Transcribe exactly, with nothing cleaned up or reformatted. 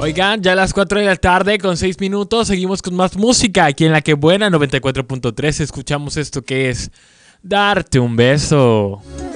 Oigan, ya a las cuatro de la tarde con seis minutos seguimos con más música aquí en La Que Buena noventa y cuatro punto tres. Escuchamos esto que es Darte un beso.